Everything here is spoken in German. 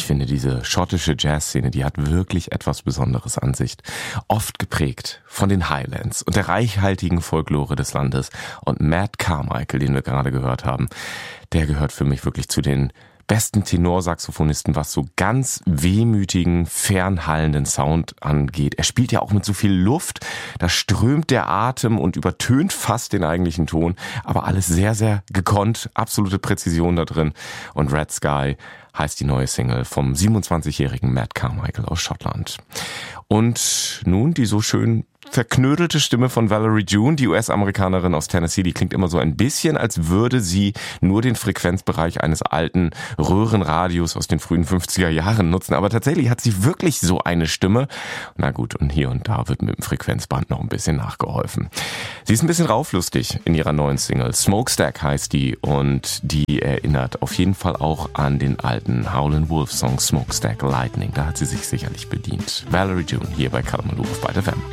finde, diese schottische Jazzszene, die hat wirklich etwas Besonderes an sich. Oft geprägt von den Highlands und der reichhaltigen Folklore des Landes. Und Matt Carmichael, den wir gerade gehört haben, der gehört für mich wirklich zu den besten Tenorsaxophonisten, was so ganz wehmütigen, fernhallenden Sound angeht. Er spielt ja auch mit so viel Luft, da strömt der Atem und übertönt fast den eigentlichen Ton, aber alles sehr, sehr gekonnt, absolute Präzision da drin. Und Red Sky heißt die neue Single vom 27-jährigen Matt Carmichael aus Schottland. Und nun die so schön verknödelte Stimme von Valerie June, die US-Amerikanerin aus Tennessee, die klingt immer so ein bisschen, als würde sie nur den Frequenzbereich eines alten Röhrenradios aus den frühen 50er Jahren nutzen. Aber tatsächlich hat sie wirklich so eine Stimme. Na gut, und hier und da wird mit dem Frequenzband noch ein bisschen nachgeholfen. Sie ist ein bisschen rauflustig in ihrer neuen Single. Smokestack heißt die und die erinnert auf jeden Fall auch an den alten Howlin' Wolf Song Smokestack Lightning. Da hat sie sich sicherlich bedient. Valerie June hier bei Kalamazoo auf Byte FM.